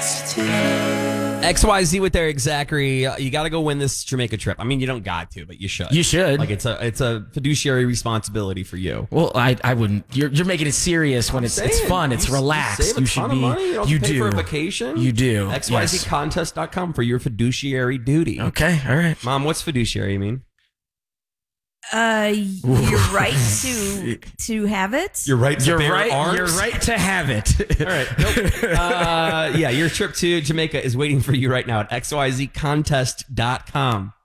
XYZ with Eric Zachary. You got to go win this Jamaica trip. I mean, you don't got to, but you should. You should. Like it's a fiduciary responsibility for you. Well, I wouldn't. You're making it serious when it's fun. It's relaxed. You should be. You don't pay for a vacation. You do. XYZcontest.com for your fiduciary duty. Okay. All right. Mom, what's fiduciary mean? Your right to have it. You're right to bear arms. You're right to have it. All right. Nope. Yeah, your trip to Jamaica is waiting for you right now at XYZcontest.com.